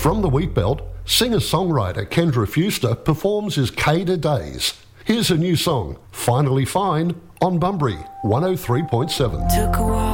From the Wheatbelt, singer-songwriter Kendra Fuster performs his Cada Days. Here's a new song, Finally Fine, on Bunbury 103.7. Took a walk